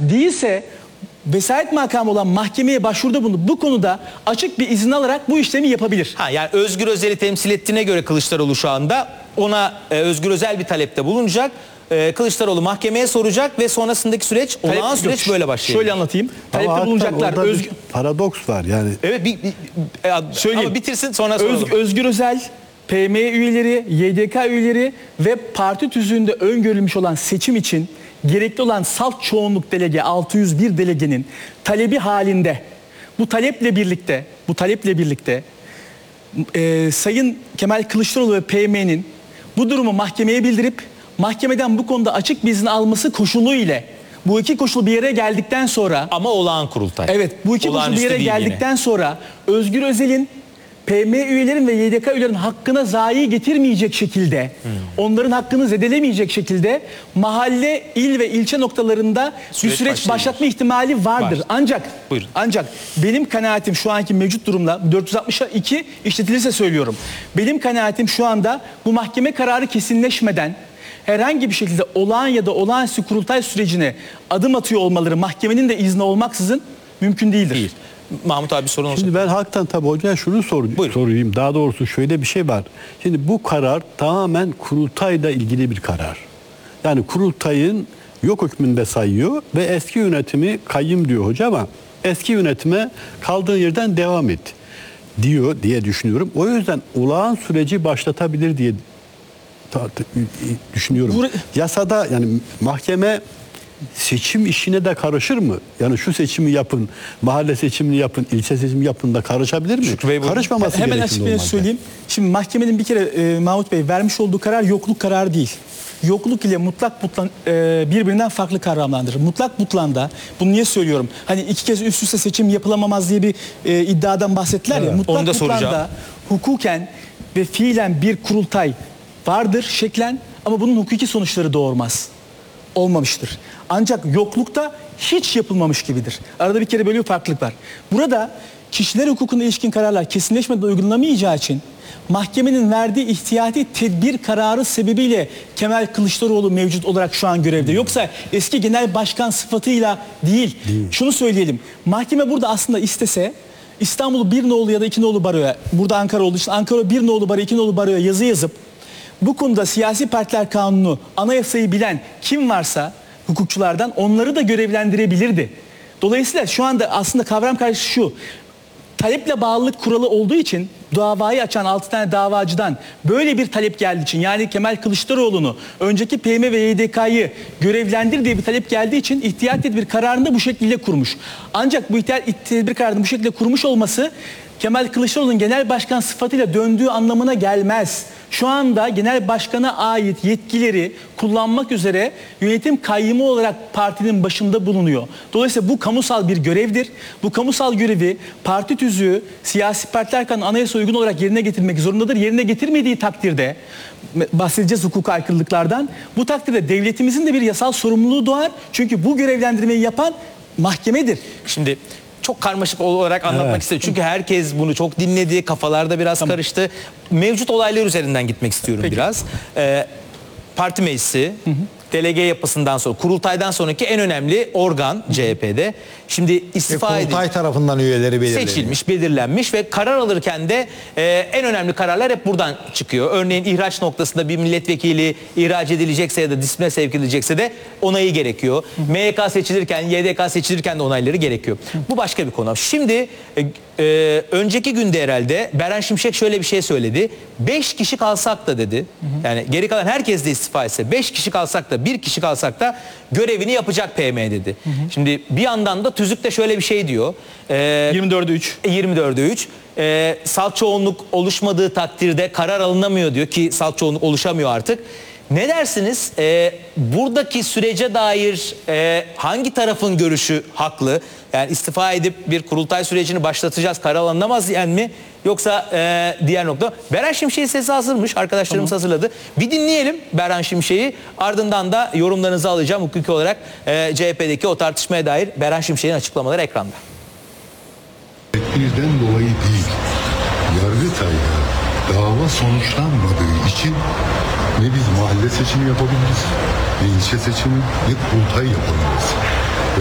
Değilse vesayet makamı olan mahkemeye başvuruda bulunup bu konuda açık bir izin alarak bu işlemi yapabilir. Yani Özgür Özel'i temsil ettiğine göre Kılıçdaroğlu şu anda ona Özgür Özel bir talepte bulunacak. Kılıçdaroğlu mahkemeye soracak ve sonrasındaki süreç, olağan süreç böyle başlayacak. Şöyle anlatayım. Talepte bulunacaklar. Paradoks var yani. Evet, söyleyeyim. Ama bitirsin sonra soralım. Özgür Özel, PM üyeleri, YDK üyeleri ve parti tüzüğünde öngörülmüş olan seçim için gerekli olan salt çoğunluk delege 601 delegenin talebi halinde bu taleple birlikte Sayın Kemal Kılıçdaroğlu ve PM'nin bu durumu mahkemeye bildirip mahkemeden bu konuda açık bir izin alması koşulu ile bu iki koşul bir yere geldikten sonra, ama olağan kurultay. Evet, bu iki koşul bir yere geldikten sonra Özgür Özel'in, PM üyelerin ve YDK üyelerin hakkına zayi getirmeyecek şekilde, onların hakkını zedelemeyecek şekilde mahalle, il ve ilçe noktalarında bir süreç başlatma ihtimali vardır. Ancak benim kanaatim şu anki mevcut durumda 462 işletilirse söylüyorum. Benim kanaatim şu anda bu mahkeme kararı kesinleşmeden herhangi bir şekilde olağan ya da olağanüstü kurultay sürecine adım atıyor olmaları mahkemenin de izni olmaksızın mümkün değildir. Değil. Mahmut abi sorun olsun. Şimdi ben hakikaten tabii hocam şunu sorayım. Daha doğrusu şöyle bir şey var. Şimdi bu karar tamamen kurultayla ilgili bir karar. Yani kurultayın yok hükmünde sayıyor ve eski yönetimi kayyım diyor hoca, ama eski yönetime kaldığın yerden devam et diyor diye düşünüyorum. O yüzden olağan süreci başlatabilir diye düşünüyorum. Yasada yani mahkeme seçim işine de karışır mı? Yani şu seçimi yapın, mahalle seçimini yapın, ilçe seçimi yapın da karışabilir mi? Karışmaması gerekiyor. Hemen açıklayayım söyleyeyim. Şimdi mahkemenin bir kere Mahmut Bey vermiş olduğu karar yokluk kararı değil. Yokluk ile mutlak butlan birbirinden farklı kavramlardır. Mutlak butlanda, bunu niye söylüyorum? Hani iki kez üst üste seçim yapılamamaz diye bir iddiadan bahsettiler ya. Mutlak butlanda hukuken ve fiilen bir kurultay vardır şeklen, ama bunun hukuki sonuçları doğurmaz. Olmamıştır. Ancak yoklukta hiç yapılmamış gibidir. Arada bir kere böyle bir farklılık var. Burada kişiler hukukuna ilişkin kararlar kesinleşmeden uygulanamayacağı için mahkemenin verdiği ihtiyati tedbir kararı sebebiyle Kemal Kılıçdaroğlu mevcut olarak şu an görevde. Yoksa eski genel başkan sıfatıyla değil. Şunu söyleyelim. Mahkeme burada aslında istese İstanbul 1 nolu ya da 2 nolu baroya, burada Ankara olduğu için Ankara 1 nolu baro 2 nolu baroya yazı yazıp bu konuda siyasi partiler kanunu, anayasayı bilen kim varsa hukukçulardan onları da görevlendirebilirdi. Dolayısıyla şu anda aslında kavram karşısı şu: taleple bağlılık kuralı olduğu için davayı açan 6 tane davacıdan böyle bir talep geldiği için, yani Kemal Kılıçdaroğlu'nu önceki PM ve YDK'yı görevlendir diye bir talep geldiği için ihtiyat tedbir kararını da bu şekilde kurmuş. Ancak bu ihtiyat tedbir kararını bu şekilde kurmuş olması Kemal Kılıçdaroğlu'nun genel başkan sıfatıyla döndüğü anlamına gelmez. Şu anda genel başkana ait yetkileri kullanmak üzere yönetim kayyımı olarak partinin başında bulunuyor. Dolayısıyla bu kamusal bir görevdir. Bu kamusal görevi parti tüzüğü, siyasi partiler kanunu, anayasa uygun olarak yerine getirmek zorundadır. Yerine getirmediği takdirde, bahsedeceğiz hukuk aykırılıklardan, bu takdirde devletimizin de bir yasal sorumluluğu doğar. Çünkü bu görevlendirmeyi yapan mahkemedir. Şimdi çok karmaşık olarak anlatmak istedim. Çünkü herkes bunu çok dinledi, kafalarda biraz karıştı. Mevcut olaylar üzerinden gitmek istiyorum biraz. Parti meclisi, delege yapısından sonra, kurultaydan sonraki en önemli organ CHP'de. Şimdi istifa edilmiş, kurultay tarafından üyeleri belirleniyor. seçilmiş, belirlenmiş ve karar alırken de en önemli kararlar hep buradan çıkıyor. Örneğin ihraç noktasında bir milletvekili ihraç edilecekse ya da disipline sevk edilecekse de onayı gerekiyor. MYK seçilirken, YDK seçilirken de onayları gerekiyor. Bu başka bir konu. Şimdi önceki günde herhalde Beren Şimşek şöyle bir şey söyledi. 5 kişi kalsak da dedi. Yani geri kalan herkes de istifa etse, 5 kişi kalsak da, 1 kişi kalsak da görevini yapacak PM dedi. Şimdi bir yandan da tüzükte şöyle bir şey diyor. 24'e 3. 24'e 3. Salt çoğunluk oluşmadığı takdirde karar alınamıyor diyor ki salt çoğunluk oluşamıyor artık. Ne dersiniz? Buradaki sürece dair hangi tarafın görüşü haklı? Yani istifa edip bir kurultay sürecini başlatacağız, karar alınamaz diyen mi? Yoksa diğer nokta. Beren Şimşek'in sesi hazırmış. Arkadaşlarımız hazırladı. Bir dinleyelim Beren Şimşek'i. Ardından da yorumlarınızı alacağım hukuki olarak. CHP'deki o tartışmaya dair Beren Şimşek'in açıklamaları ekranda. Birden dolayı değil, Yargıtay'da dava sonuçlanmadığı için ne biz mahalle seçimi yapabiliriz, ne ilçe seçimi, ne kurultay yapabiliriz.